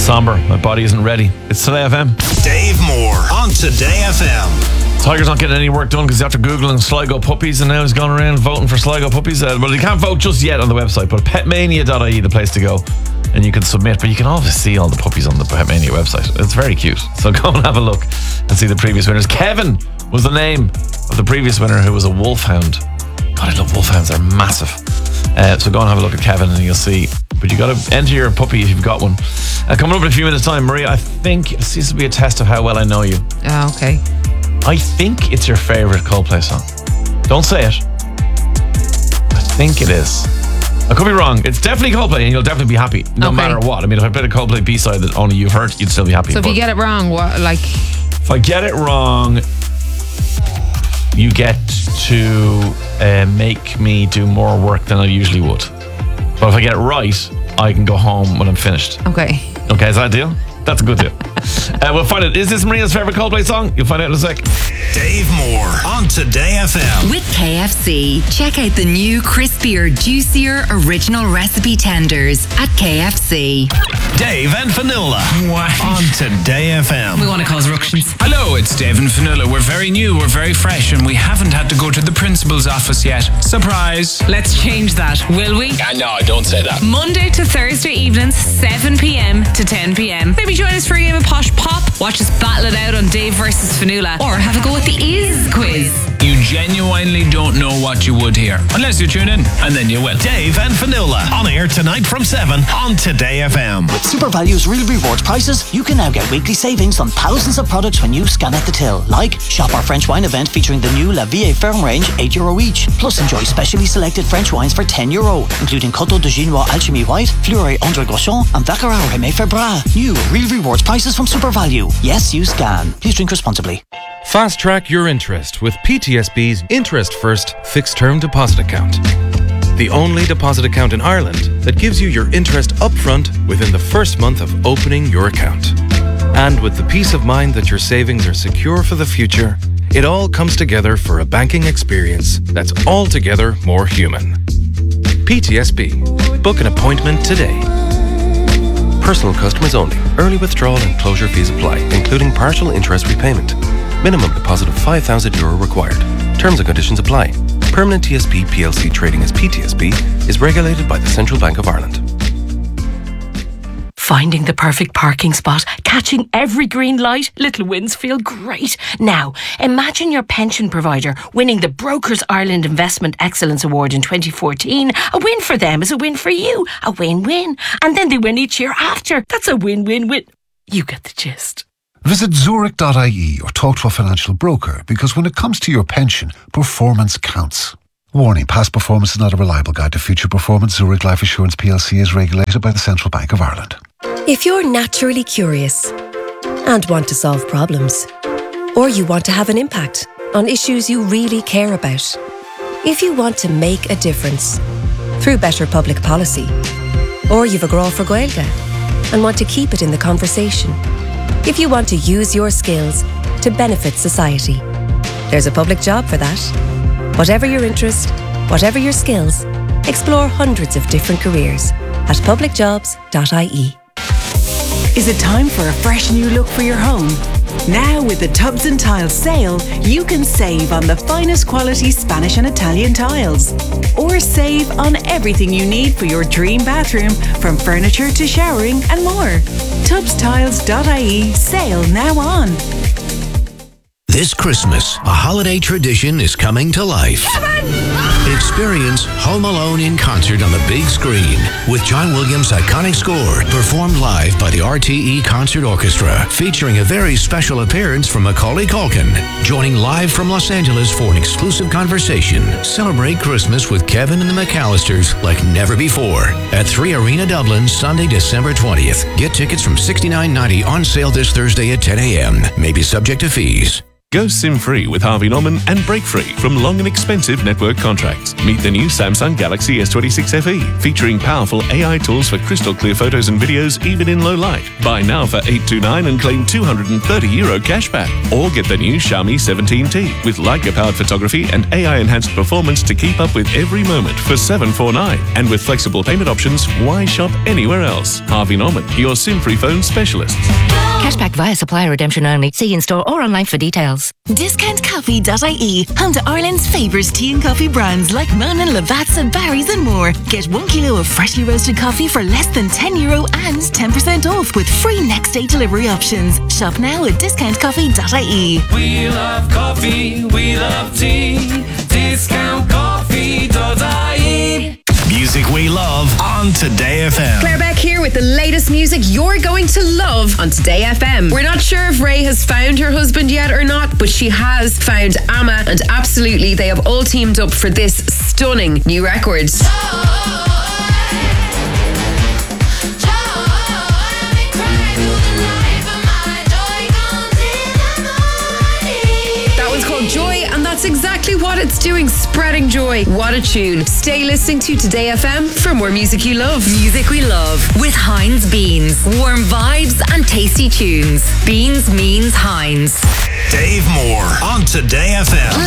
Somber, my body isn't ready. It's Today FM. Dave Moore on Today FM. Tiger's not getting any work done because he's after Googling Sligo puppies, and now he's gone around voting for Sligo puppies. Well, you can't vote just yet on the website, but petmania.ie, the place to go, and you can submit. But you can always see all the puppies on the Petmania website. It's very cute. So go and have a look and see the previous winners. Kevin was the name of the previous winner, who was a wolfhound. God, I love wolfhounds. They're massive. So go and have a look at Kevin and you'll see. But you got to enter your puppy if you've got one. Coming up in a few minutes' time, Maria, I think it seems to be a test of how well I know you. Oh, okay. I think it's your favourite Coldplay song. Don't say it. I think it is. I could be wrong. It's definitely Coldplay and you'll definitely be happy no matter what. I mean, if I played a Coldplay B-side that only you've heard, you'd still be happy. So if you get it wrong, what, like... If I get it wrong, you get to make me do more work than I usually would. But if I get it right, I can go home when I'm finished. Okay. Okay, is that a deal? That's a good deal. We'll find out. Is this Maria's favourite Coldplay song? You'll find out in a sec. Dave Moore on Today FM. With KFC, check out the new crispier, juicier original recipe tenders at KFC. Dave and Fionnuala on Today FM. We want to cause ructions. Hello, it's Dave and Fionnuala. We're very new, we're very fresh, and we haven't had to go to the principal's office yet. Surprise. Let's change that, will we? No, don't say that. Monday to Thursday evenings, 7 p.m. to 10 p.m. Maybe join us for a game of Posh Pop, watch us battle it out on Dave versus Fionnuala, or have a go at the Is quiz. You genuinely don't know what you would hear, unless you tune in, and then you will. Dave and Fionnuala on air tonight from 7 on Today FM. With SuperValue's real rewards prices, you can now get weekly savings on thousands of products when you scan at the till. Like, shop our French wine event featuring the new La Vie Ferme range, €8 each. Plus, enjoy specially selected French wines for €10, including Coteau de Ginois Alchimie White, Fleury André Groschon, and Baccarat Rémy Febras. New real rewards prices from SuperValue. Yes, you scan. Please drink responsibly. Fast track your interest with PTSB's Interest First Fixed Term Deposit Account. The only deposit account in Ireland that gives you your interest upfront within the first month of opening your account. And with the peace of mind that your savings are secure for the future, it all comes together for a banking experience that's altogether more human. PTSB. Book an appointment today. Personal customers only. Early withdrawal and closure fees apply, including partial interest repayment. Minimum deposit of €5,000 required. Terms and conditions apply. Permanent TSB PLC trading as PTSB is regulated by the Central Bank of Ireland. Finding the perfect parking spot, catching every green light, little wins feel great. Now, imagine your pension provider winning the Brokers Ireland Investment Excellence Award in 2014. A win for them is a win for you. A win-win. And then they win each year after. That's a win-win-win. You get the gist. Visit Zurich.ie or talk to a financial broker, because when it comes to your pension, performance counts. Warning, past performance is not a reliable guide to future performance. Zurich Life Assurance PLC is regulated by the Central Bank of Ireland. If you're naturally curious and want to solve problems, or you want to have an impact on issues you really care about, if you want to make a difference through better public policy, or you've a grow for Gaeilge and want to keep it in the conversation, if you want to use your skills to benefit society, there's a public job for that. Whatever your interest, whatever your skills, explore hundreds of different careers at publicjobs.ie. Is it time for a fresh new look for your home? Now with the Tubs and Tiles sale, you can save on the finest quality Spanish and Italian tiles. Or save on everything you need for your dream bathroom, from furniture to showering and more. Tubstiles.ie sale now on. This Christmas, a holiday tradition is coming to life. Experience Home Alone in concert on the big screen with John Williams' iconic score performed live by the RTE Concert Orchestra, featuring a very special appearance from Macaulay Culkin, joining live from Los Angeles for an exclusive conversation. Celebrate Christmas with Kevin and the McAllisters like never before at 3 Arena Dublin, Sunday, December 20th. Get tickets from $69.90 on sale this Thursday at 10 a.m. May be subject to fees. Go SIM-free with Harvey Norman and break free from long and expensive network contracts. Meet the new Samsung Galaxy S26 FE, featuring powerful AI tools for crystal clear photos and videos even in low light. Buy now for €829 and claim €230 cashback. Or get the new Xiaomi 17T with Leica-powered photography and AI-enhanced performance to keep up with every moment for $749. And with flexible payment options, why shop anywhere else? Harvey Norman, your SIM-free phone specialists. Cashback via supplier redemption only. See in-store or online for details. Discountcoffee.ie, home to Ireland's favourite tea and coffee brands like Monin, Lavazza, Barry's and more. Get 1 kilo of freshly roasted coffee for less than €10 and 10% off with free next day delivery options. Shop now at discountcoffee.ie. We love coffee, we love tea. Discountcoffee.ie. Music we love on Today FM. Claire Beck here with the latest music you're going to love on Today FM. We're not sure if Ray has found her husband yet or not, but she has found Amma, and absolutely they have all teamed up for this stunning new record. That one's called Joy, and that's exactly what it's doing, spreading joy. What a tune. Stay listening to Today FM for more music you love. Music we love with Heinz Beans. Warm vibes and tasty tunes. Beans means Heinz. Dave Moore on Today FM.